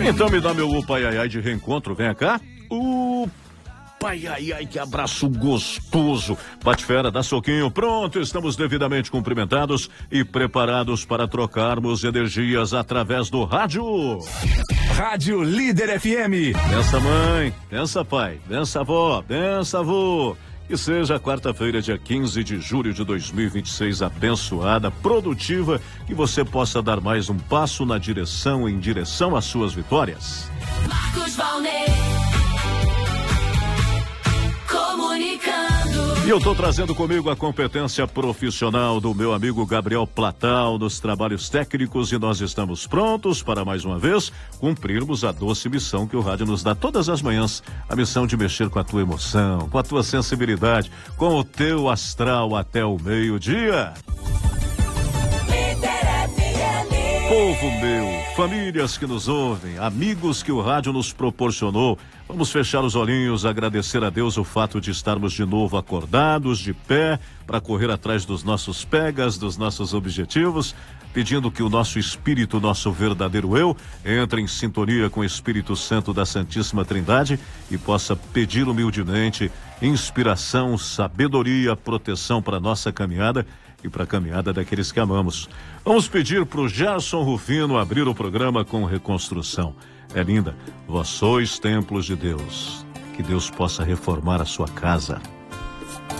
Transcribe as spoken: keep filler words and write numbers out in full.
Então me dá meu upa ai ai de reencontro, vem cá. Upa ai ai ai, que abraço gostoso. Bate fera, dá soquinho, pronto, estamos devidamente cumprimentados e preparados para trocarmos energias através do rádio. Rádio Líder F M. Bença mãe, bença pai, bença avó, bença avô. Que seja quarta-feira, dia quinze de julho de dois mil e vinte e seis, abençoada, produtiva, que você possa dar mais um passo na direção, em direção às suas vitórias. Marcos Valnei, comunicando. E eu tô trazendo comigo a competência profissional do meu amigo Gabriel Platal nos trabalhos técnicos e nós estamos prontos para mais uma vez cumprirmos a doce missão que o rádio nos dá todas as manhãs, a missão de mexer com a tua emoção, com a tua sensibilidade, com o teu astral até o meio-dia. Povo meu, famílias que nos ouvem, amigos que o rádio nos proporcionou, vamos fechar os olhinhos, agradecer a Deus o fato de estarmos de novo acordados, de pé, para correr atrás dos nossos pegas, dos nossos objetivos, pedindo que o nosso espírito, nosso verdadeiro eu, entre em sintonia com o Espírito Santo da Santíssima Trindade e possa pedir humildemente inspiração, sabedoria, proteção para nossa caminhada e para a caminhada daqueles que amamos. Vamos pedir para o Gerson Rufino abrir o programa com reconstrução. É linda. Vós sois templos de Deus. Que Deus possa reformar a sua casa.